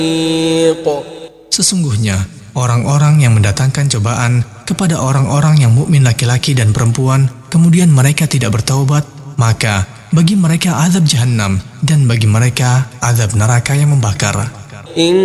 Sesungguhnya orang-orang yang mendatangkan cobaan kepada orang-orang yang mukmin laki-laki dan perempuan, kemudian mereka tidak bertaubat, maka bagi mereka azab Jahannam dan bagi mereka azab neraka yang membakar.